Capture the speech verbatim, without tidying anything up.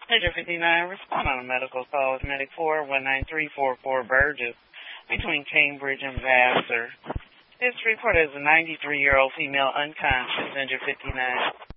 Major fifty-nine, respond on a medical call with Medic four one nine three four four Burgess between Cambridge and Vassar. This report is a ninety-three-year-old female unconscious, Major fifty-nine.